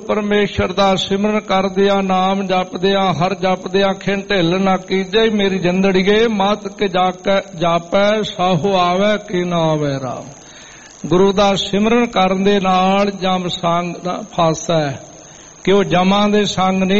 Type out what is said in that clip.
ਪਰਮੇਸ਼ਰ ਦਾ ਸਿਮਰਨ ਕਰਦਿਆਂ ਨਾਮ ਜਪਦਿਆਂ ਹਰ ਜਪਦਿਆਂ ਖਿੰ ਢਿੱਲ ਨਾ ਕੀਜੇ ਮੇਰੀ ਜਿੰਦੜੀਏ ਮਤ ਕੇ ਜਾਪੈ ਸਾਹੋ ਆਵੈ ਕਿ ਨਾ ਆਵੈ ਰਾਮ। ਗੁਰੂ ਦਾ ਸਿਮਰਨ ਕਰਨ ਦੇ ਨਾਲ ਜਮ ਸੰਗ ਦਾ ਫਾਸਾ ਹੈ ਕਿ ਉਹ ਜਮਾਂ ਦੇ ਸੰਗ ਨਹੀਂ